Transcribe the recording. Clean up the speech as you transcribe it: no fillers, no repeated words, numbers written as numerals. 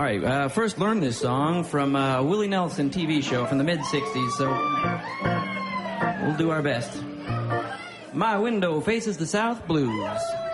right. First learned this song from a Willie Nelson TV show from the mid-'60s, so we'll do our best. My window faces the South Blues.